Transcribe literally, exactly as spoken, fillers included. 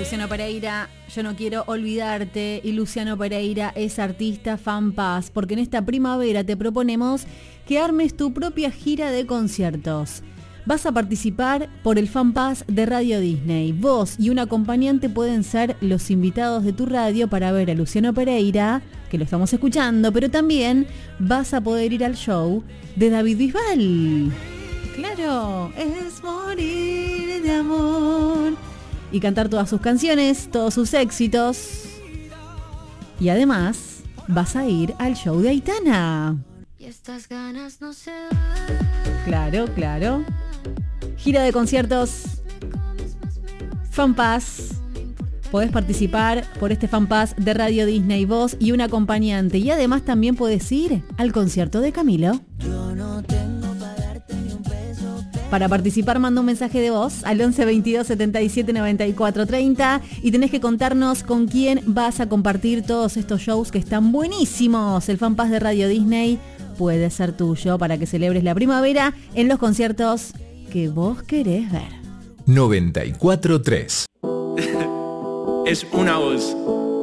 Luciano Pereira, Yo no quiero olvidarte, y Luciano Pereira es artista FanPass, porque en esta primavera te proponemos que armes tu propia gira de conciertos. Vas a participar por el FanPass de Radio Disney. Vos y un acompañante pueden ser los invitados de tu radio para ver a Luciano Pereira, que lo estamos escuchando, pero también vas a poder ir al show de David Bisbal. Claro, es morir de amor. Y cantar todas sus canciones, todos sus éxitos. Y además, vas a ir al show de Aitana. Y estas ganas no se van. Claro, claro. Gira de conciertos FanPass. Podés participar por este FanPass de Radio Disney, vos y un acompañante. Y además también podés ir al concierto de Camilo. Yo no tengo para darte ni un peso. Para participar, manda un mensaje de voz al once veintidós setenta y siete noventa y cuatro treinta y tenés que contarnos con quién vas a compartir todos estos shows que están buenísimos. El FanPass de Radio Disney puede ser tuyo para que celebres la primavera en los conciertos que vos querés ver. noventa y cuatro tres. Es una voz.